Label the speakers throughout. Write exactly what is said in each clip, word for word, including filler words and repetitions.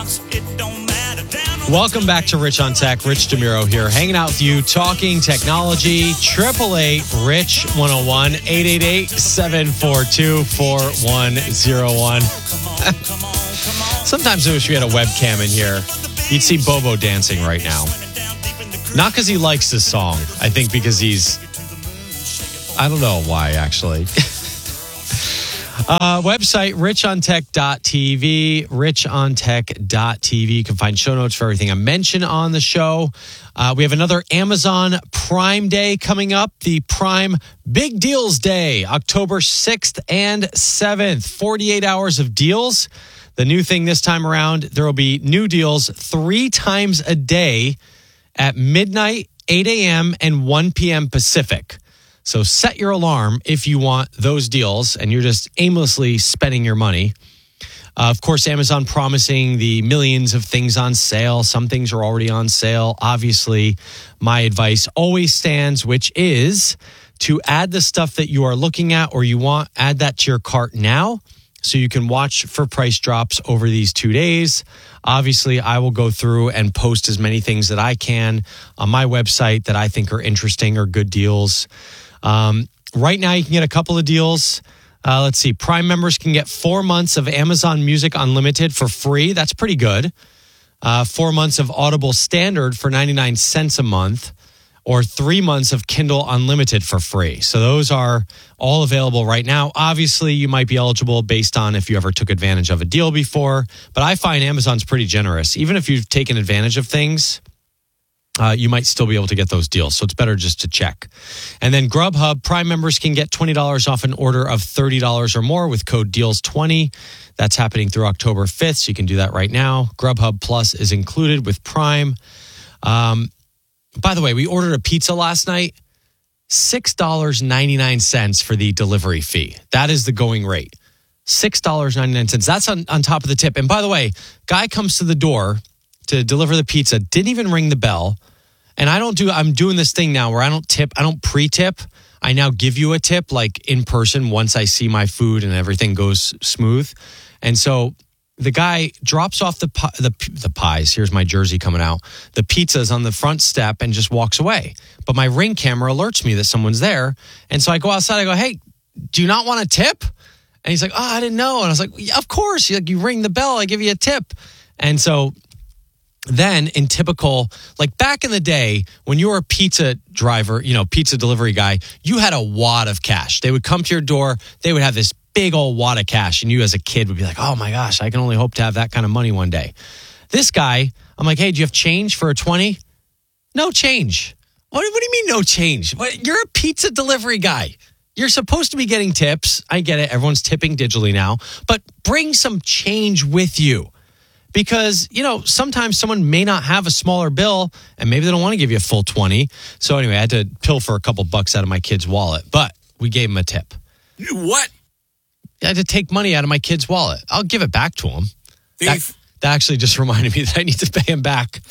Speaker 1: Welcome back to Rich on Tech. Rich DeMuro here, hanging out with you, talking technology. eight eight eight, RICH one oh one, eight eight eight, seven four two, four one oh one. Sometimes I wish we had a webcam in here. You'd see Bobo dancing right now. Not because he likes this song. I think because he's... I don't know why, actually. Uh, website, rich on tech dot t v, rich on tech dot t v. You can find show notes for everything I mentioned on the show. Uh, we have another Amazon Prime Day coming up, the Prime Big Deals Day, October sixth and seventh. forty-eight hours of deals. The new thing this time around, there will be new deals three times a day at midnight, eight a.m., and one p.m. Pacific. So set your alarm if you want those deals and you're just aimlessly spending your money. Uh, of course, Amazon promising the millions of things on sale. Some things are already on sale. Obviously, my advice always stands, which is to add the stuff that you are looking at or you want, add that to your cart now so you can watch for price drops over these two days. Obviously, I will go through and post as many things that I can on my website that I think are interesting or good deals. Um, right now, you can get a couple of deals. Uh, let's see. Prime members can get four months of Amazon Music Unlimited for free. That's pretty good. Uh, four months of Audible Standard for ninety-nine cents a month, or three months of Kindle Unlimited for free. So those are all available right now. Obviously, you might be eligible based on if you ever took advantage of a deal before. But I find Amazon's pretty generous. Even if you've taken advantage of things, Uh, you might still be able to get those deals. So it's better just to check. And then Grubhub, Prime members can get twenty dollars off an order of thirty dollars or more with code deals twenty. That's happening through October fifth, so you can do that right now. Grubhub Plus is included with Prime. Um, by the way, we ordered a pizza last night. six dollars and ninety-nine cents for the delivery fee. That is the going rate. six dollars and ninety-nine cents. That's on, on top of the tip. And by the way, guy comes to the door to deliver the pizza, didn't even ring the bell. And I don't do, I'm doing this thing now where I don't tip, I don't pre-tip. I now give you a tip like in person once I see my food and everything goes smooth. And so the guy drops off the the, the pies. Here's my jersey coming out. The pizza's on the front step and just walks away. But my Ring camera alerts me that someone's there. And so I go outside, I go, hey, do you not want a tip? And he's like, oh, I didn't know. And I was like, yeah, of course. Like, you ring the bell, I give you a tip. And so then in typical, like back in the day when you were a pizza driver, you know, pizza delivery guy, you had a wad of cash. They would come to your door. They would have this big old wad of cash. And you as a kid would be like, oh my gosh, I can only hope to have that kind of money one day. This guy, I'm like, hey, do you have change for a twenty? No change. What, what do you mean no change? What, you're a pizza delivery guy. You're supposed to be getting tips. I get it. Everyone's tipping digitally now. But bring some change with you. Because, you know, sometimes someone may not have a smaller bill and maybe they don't want to give you a full twenty. So anyway, I had to pilfer a couple bucks out of my kid's wallet, but we gave him a tip.
Speaker 2: What?
Speaker 1: I had to take money out of my kid's wallet. I'll give it back to him. That,
Speaker 2: Thief.
Speaker 1: that actually just reminded me that I need to pay him back.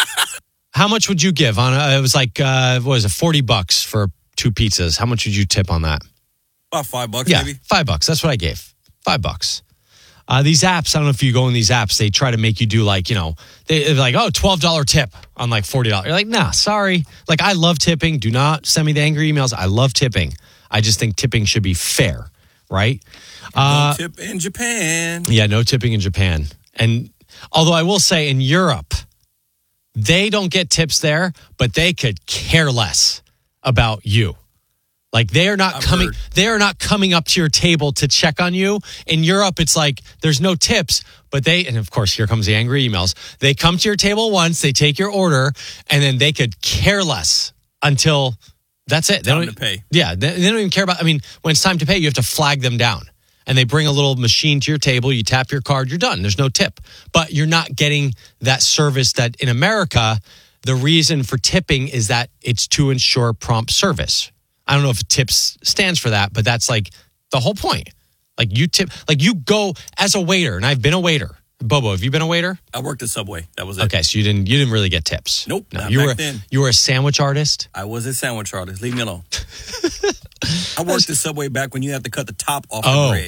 Speaker 1: How much would you give on a, it was like, uh, what was it, forty bucks for two pizzas. How much would you tip on that?
Speaker 2: About five bucks,
Speaker 1: yeah,
Speaker 2: maybe.
Speaker 1: Five bucks. That's what I gave. Five bucks. Uh, these apps, I don't know if you go in these apps, they try to make you do like, you know, they, they're like, oh, twelve dollars tip on like forty dollars. You're like, nah, sorry. Like, I love tipping. Do not send me the angry emails. I love tipping. I just think tipping should be fair, right? Uh,
Speaker 2: no tip in Japan.
Speaker 1: Yeah, no tipping in Japan. And although I will say in Europe, they don't get tips there, but they could care less about you. Like they are not
Speaker 2: I've
Speaker 1: coming,
Speaker 2: heard.
Speaker 1: they are not coming up to your table to check on you. In Europe, it's like there's no tips, but they, and of course, here comes the angry emails. They come to your table once, they take your order, and then they could care less until that's it. They
Speaker 2: Time
Speaker 1: don't
Speaker 2: to pay.
Speaker 1: Yeah, they, they don't even care about. I mean, when it's time to pay, you have to flag them down, and they bring a little machine to your table. You tap your card, you're done. There's no tip, but you're not getting that service that in America. The reason for tipping is that it's to ensure prompt service. I don't know if tips stands for that, but that's like the whole point. Like you tip, like you go as a waiter, and I've been a waiter. Bobo, have you been a waiter?
Speaker 2: I worked at Subway. That was it.
Speaker 1: Okay, so you didn't you didn't really get tips.
Speaker 2: Nope,
Speaker 1: No,
Speaker 2: not
Speaker 1: you
Speaker 2: back
Speaker 1: were
Speaker 2: then.
Speaker 1: you were a sandwich artist.
Speaker 2: I was a sandwich artist. Leave me alone. I worked at Subway back when you had to cut the top off
Speaker 1: Oh.
Speaker 2: the bread.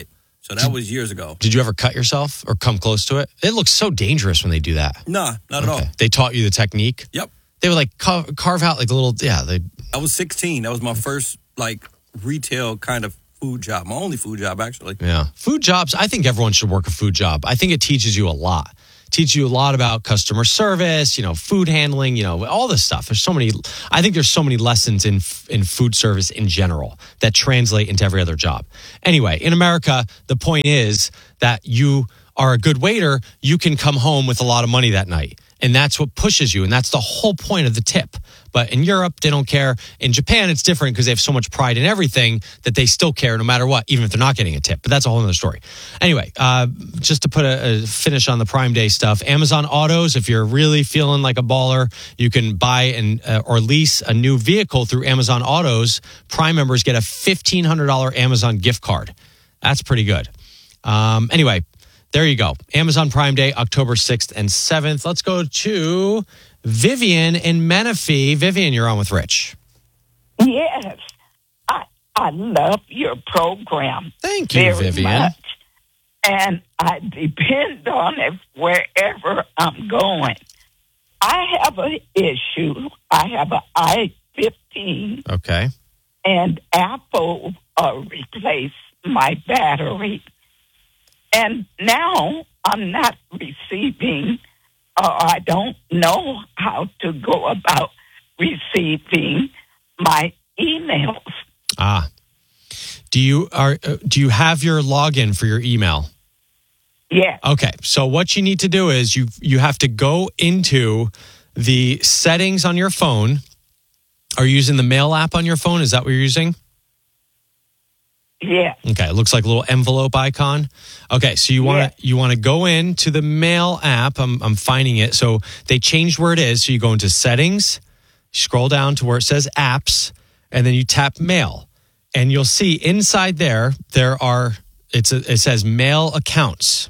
Speaker 2: So that was years ago.
Speaker 1: Did you ever cut yourself or come close to it? It looks so dangerous when they do that.
Speaker 2: Nah, not at all.
Speaker 1: They taught you the technique?
Speaker 2: Yep.
Speaker 1: They would like carve, carve out like a little, yeah. They.
Speaker 2: I was sixteen. That was my first like retail kind of food job. My only food job, actually.
Speaker 1: Yeah. Food jobs, I think everyone should work a food job. I think it teaches you a lot. Teach you a lot about customer service, you know, food handling, you know, all this stuff. There's so many, I think there's so many lessons in in food service in general that translate into every other job. Anyway, in America, the point is that you are a good waiter, you can come home with a lot of money that night. And that's what pushes you. And that's the whole point of the tip. But in Europe, they don't care. In Japan, it's different because they have so much pride in everything that they still care no matter what, even if they're not getting a tip. But that's a whole other story. Anyway, uh, just to put a, a finish on the Prime Day stuff, Amazon Autos, if you're really feeling like a baller, you can buy and uh, or lease a new vehicle through Amazon Autos. Prime members get a fifteen hundred dollars Amazon gift card. That's pretty good. Um, anyway. There you go. Amazon Prime Day, October sixth and seventh. Let's go to Vivian in Menifee. Vivian, you're on with Rich.
Speaker 3: Yes. I I love your program.
Speaker 1: Thank you,
Speaker 3: very
Speaker 1: Vivian.
Speaker 3: Much. And I depend on it wherever I'm going. I have an issue. I have an i fifteen.
Speaker 1: Okay.
Speaker 3: And Apple uh, replaced my battery. And now I'm not receiving, uh, I don't know how to go about receiving my emails.
Speaker 1: Ah. Do you are uh, do you have your login for your email?
Speaker 3: Yes.
Speaker 1: Okay. So what you need to do is you you have to go into the settings on your phone. Are you using the Mail app on your phone? Is that what you're using?
Speaker 3: Yeah.
Speaker 1: Okay, it looks like a little envelope icon. Okay, so you want to
Speaker 3: yeah.
Speaker 1: you want to go into the Mail app. I'm I'm finding it. So they changed where it is. So you go into settings, scroll down to where it says apps, and then you tap Mail, and you'll see inside there there are it's a, it says Mail accounts.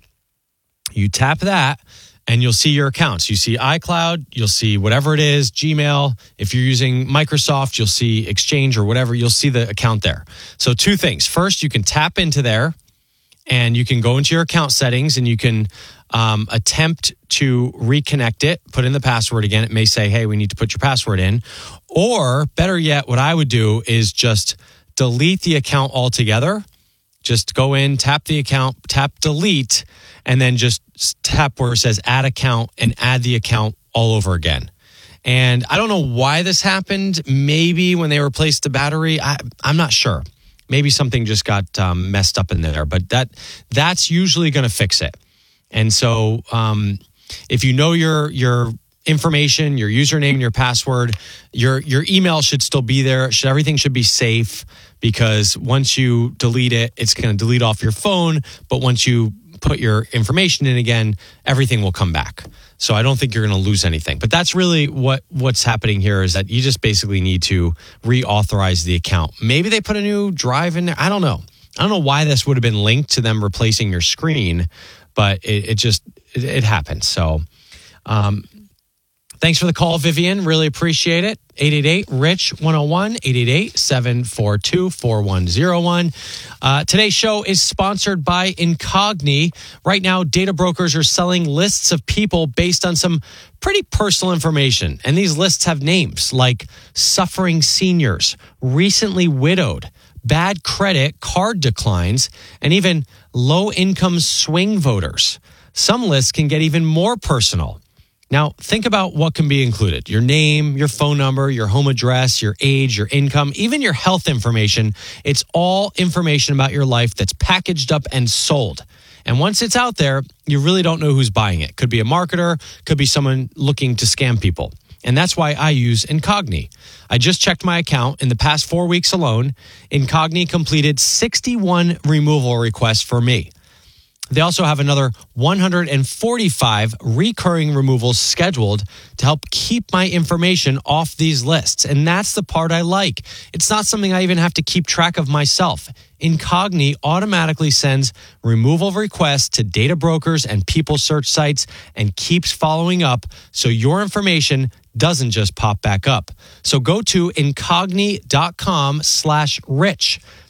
Speaker 1: You tap that, and you'll see your accounts. You see iCloud, you'll see whatever it is, Gmail. If you're using Microsoft, you'll see Exchange or whatever. You'll see the account there. So two things. First, you can tap into there and you can go into your account settings and you can um, attempt to reconnect it, put in the password again. It may say, hey, we need to put your password in. Or better yet, what I would do is just delete the account altogether. Just go in, tap the account, tap delete, and then just tap where it says add account and add the account all over again. And I don't know why this happened. Maybe when they replaced the battery, I, I'm not sure. Maybe something just got um, messed up in there, but that that's usually going to fix it. And so um, if you know your your information, your username, and your password, your your email should still be there. Should everything should be safe, because once you delete it, it's going to delete off your phone. But once you put your information in again, everything will come back. So I don't think you're going to lose anything. But that's really what what's happening here, is that you just basically need to reauthorize the account. Maybe they put a new drive in there. I don't know. I don't know why this would have been linked to them replacing your screen, but it, it just, it, it happened. So um, thanks for the call, Vivian. Really appreciate it. eight eight eight, R I C H, one oh one, eight eight eight, seven four two, four one oh one. Uh, today's show is sponsored by Incogni. Right now, data brokers are selling lists of people based on some pretty personal information. And these lists have names like suffering seniors, recently widowed, bad credit, card declines, and even low-income swing voters. Some lists can get even more personal. Now, think about what can be included. Your name, your phone number, your home address, your age, your income, even your health information. It's all information about your life that's packaged up and sold. And once it's out there, you really don't know who's buying it. Could be a marketer, could be someone looking to scam people. And that's why I use Incogni. I just checked my account. In the past four weeks alone, Incogni completed sixty-one removal requests for me. They also have another one hundred forty-five recurring removals scheduled to help keep my information off these lists. And that's the part I like. It's not something I even have to keep track of myself. Incogni automatically sends removal requests to data brokers and people search sites and keeps following up, so your information doesn't just pop back up. So go to incogni.com slash rich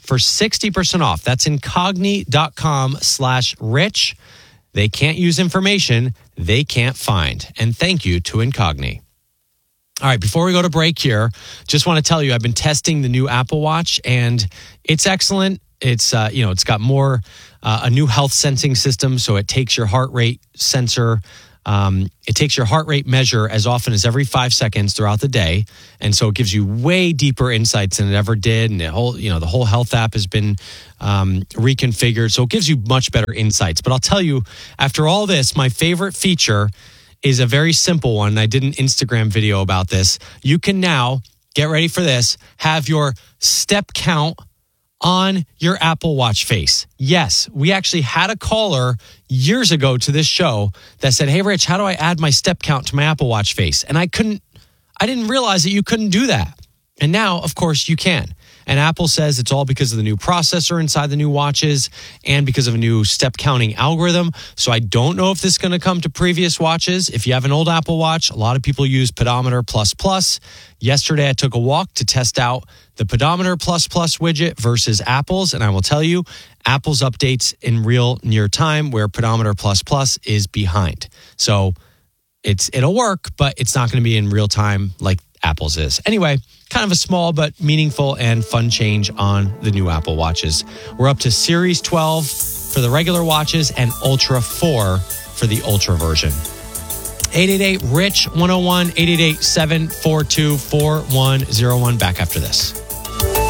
Speaker 1: for sixty percent off. That's incogni.com slash rich. They can't use information they can't find. And thank you to Incogni. All right, before we go to break here, just want to tell you I've been testing the new Apple Watch, and it's excellent. It's uh, you know, it's got more uh, a new health sensing system, so it takes your heart rate sensor. Um, it takes your heart rate measure as often as every five seconds throughout the day, and so it gives you way deeper insights than it ever did. And the whole, you know, the whole health app has been um, reconfigured, so it gives you much better insights. But I'll tell you, after all this, my favorite feature is a very simple one. I did an Instagram video about this. You can now, get ready for this, have your step count on your Apple Watch face. Yes, we actually had a caller years ago to this show that said, hey, Rich, how do I add my step count to my Apple Watch face? And I couldn't, I didn't realize that you couldn't do that. And now, of course, you can. And Apple says it's all because of the new processor inside the new watches and because of a new step counting algorithm. So I don't know if this is going to come to previous watches. If you have an old Apple Watch, a lot of people use Pedometer Plus Plus. Yesterday, I took a walk to test out the Pedometer Plus Plus widget versus Apple's. And I will tell you, Apple's updates in real near time where Pedometer Plus Plus is behind. So it's it'll work, but it's not going to be in real time like Apple's is. Anyway, kind of a small but meaningful and fun change on the new Apple Watches. We're up to Series twelve for the regular watches and Ultra four for the Ultra version. eight eight eight, R I C H one oh one, eight eight eight, seven four two, four one zero one. Back after this.